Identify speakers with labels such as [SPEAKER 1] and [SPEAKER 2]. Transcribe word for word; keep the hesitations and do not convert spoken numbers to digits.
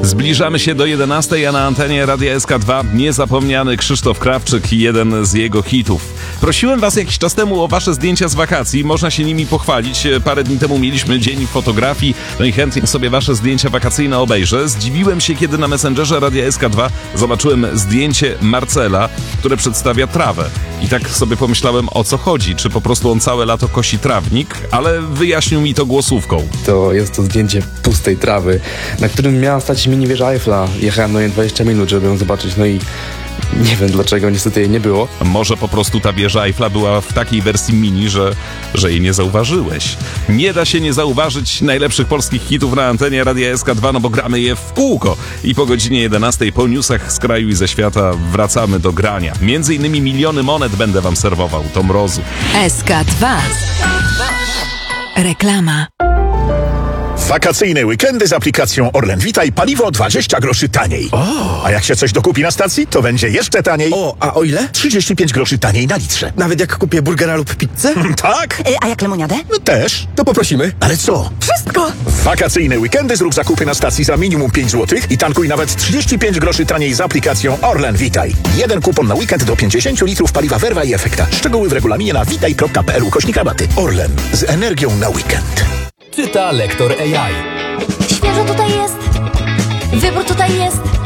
[SPEAKER 1] Zbliżamy się do jedenastej, a na antenie Radia S K dwa niezapomniany Krzysztof Krawczyk i jeden z jego hitów. Prosiłem was jakiś czas temu o wasze zdjęcia z wakacji, można się nimi pochwalić. Parę dni temu mieliśmy dzień fotografii, no i chętnie sobie wasze zdjęcia wakacyjne obejrzę. Zdziwiłem się, kiedy na Messengerze Radia S K dwa zobaczyłem zdjęcie Marcela, które przedstawia trawę. I tak sobie pomyślałem, o co chodzi, czy po prostu on całe lato kosi trawnik, ale wyjaśnił mi to głosówką.
[SPEAKER 2] To jest to zdjęcie pustej trawy, na którym miała stać mini wieża Eiffla. Jechałem na nią dwadzieścia minut, żeby ją zobaczyć, no i nie wiem dlaczego, niestety jej nie było.
[SPEAKER 1] Może po prostu ta wieża Eiffla była w takiej wersji mini, że, że jej nie zauważyłeś. Nie da się nie zauważyć najlepszych polskich hitów na antenie Radia S K dwa, no bo gramy je w kółko. I po godzinie jedenastej, po newsach z kraju i ze świata wracamy do grania. Między innymi miliony monet będę wam serwował, to mrozu.
[SPEAKER 3] S K dwa. Reklama.
[SPEAKER 4] Wakacyjne weekendy z aplikacją Orlen Witaj, paliwo dwadzieścia groszy taniej.
[SPEAKER 5] O.
[SPEAKER 4] A jak się coś dokupi na stacji, to będzie jeszcze taniej.
[SPEAKER 5] O, a o ile?
[SPEAKER 4] trzydzieści pięć groszy taniej na litrze.
[SPEAKER 5] Nawet jak kupię burgera lub pizzę?
[SPEAKER 4] Tak?
[SPEAKER 6] Y, a jak lemoniadę?
[SPEAKER 4] No też.
[SPEAKER 5] To poprosimy.
[SPEAKER 4] Ale co?
[SPEAKER 6] Wszystko!
[SPEAKER 4] W wakacyjne weekendy zrób zakupy na stacji za minimum pięć złotych i tankuj nawet trzydzieści pięć groszy taniej z aplikacją Orlen Witaj. Jeden kupon na weekend do pięćdziesiąt litrów paliwa Verva i Efekta. Szczegóły w regulaminie na witaj kropka p l ukośnik rabaty. Orlen. Z energią na weekend.
[SPEAKER 7] Czyta lektor A I.
[SPEAKER 8] Świeżo tutaj jest. Wybór tutaj jest.